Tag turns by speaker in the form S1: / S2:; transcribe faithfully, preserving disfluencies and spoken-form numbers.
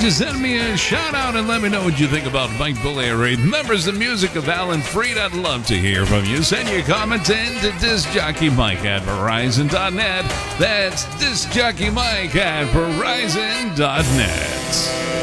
S1: to send me a shout out and let me know what you think about Mike Bullier, members of music of Alan Freed. I'd love to hear from you. Send your comments in to discjockeymike at verizon dot net. That's discjockeymike at verizon dot net.